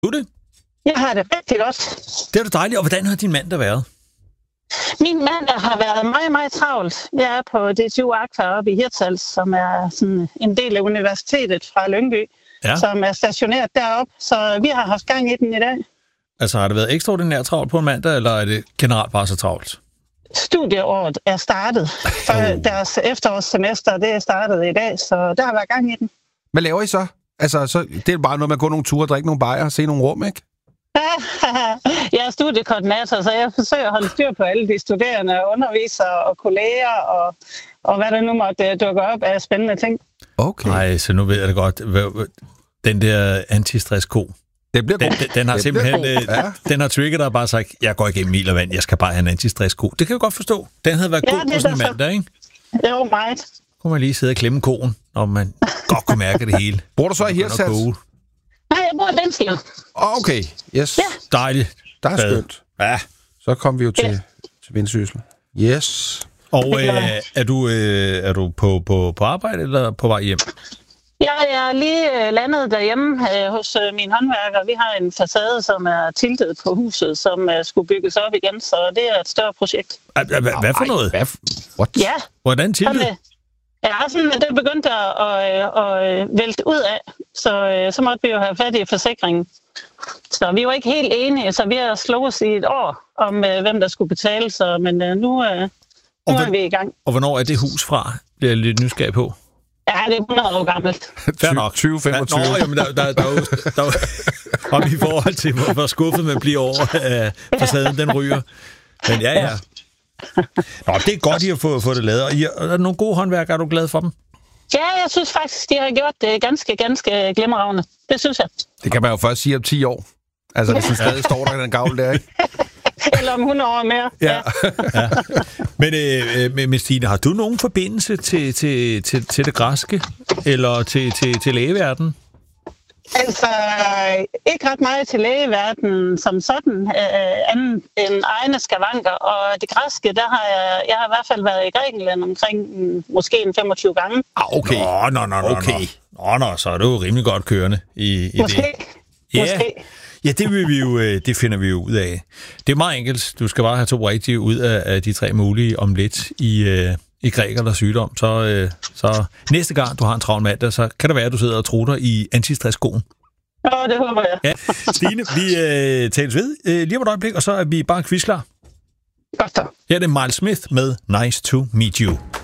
Du det? Jeg har det rigtig godt. Det er da dejligt. Og hvordan har din mand der været? Min mand har været meget, meget travlt. Jeg er på DTU Aqua oppe i Hirtshals, som er sådan en del af universitetet fra Lyngby, som er stationeret deroppe. Så vi har haft gang i den i dag. Altså har det været ekstraordinært travlt på en mandag, eller er det generelt bare så travlt? Studieåret er startet. For deres efterårssemester, det er startet i dag, så der har været gang i den. Hvad laver I så? Altså, så det er bare noget med at gå nogle ture, drikke nogle bajer og se nogle rum, ikke? Jeg er studiekoordinator, så jeg forsøger at holde styr på alle de studerende, undervisere og kolleger, og hvad der nu måtte dukke op af spændende ting. Okay. Nej, så nu ved jeg det godt. Den der antistress-ko, den har simpelthen den har trigget dig og bare sagt, jeg går igennem mil og vand, jeg skal bare have en antistress-ko. Det kan jeg godt forstå. Den havde været god på sådan en mandag, ikke? Det var meget. Kunne man lige sidde og klemme koen, og man godt kunne mærke det hele. Bor du så i Hirtshals? Nej, jeg bor i Vendsyssel. Okay, yes. Ja. Dejligt. Der er skønt. Ja. Så kom vi jo til Vendsyssel. Yes. Og er du på arbejde eller på vej hjem? Jeg er lige landet derhjemme hos min håndværker. Vi har en facade, som er tiltet på huset, som skulle bygges op igen, så det er et større projekt. Hvad for noget? What? Ja. Hvordan tiltet? Ja, sådan, det begyndte at vælte ud af, så måtte vi jo have fat i forsikringen. Så vi var ikke helt enige, så vi har slået i et år om, hvem der skulle betale, så, men nu er vi i gang. Og hvornår er det hus fra? Det er jeg lidt nysgerrig på. Ja, det er 100 år gammelt. Fair nok. 2025. Ja, jamen, der er jo om i forhold til, hvor skuffet man bliver over, at facaden den ryger. Men ja. Nå, det er godt, I har fået det lavet. Og er der nogle gode håndværkere, er du glad for dem? Ja, jeg synes faktisk, de har gjort det ganske glimrende. Det synes jeg. Det kan man jo først sige om 10 år. Altså, hvis den stadig står der, den gavl der, ikke? Eller om 100 år mere. Ja. Men Stine, har du nogen forbindelse til det græske? Eller til lægeverdenen? Altså, ikke ret meget til lægeverdenen som sådan, anden end egne skavanker. Og det græske, der har jeg har i hvert fald været i Grækenland omkring måske en 25 gange. Okay. Okay. Nå, så er du rimelig godt kørende i måske. det. Måske. Ja, det finder vi jo ud af. Det er meget enkelt. Du skal bare have 2 rigtige ud af de 3 mulige om lidt i græk eller sygdom. Så næste gang, du har en travl mandag, så kan det være, at du sidder og trutter i antistress-skoen. Det håber jeg. Ja. Stine, vi tales ved lige om et øjeblik, og så er vi bare quizklar. Godt så. Her er det Miles Smith med Nice to Meet You.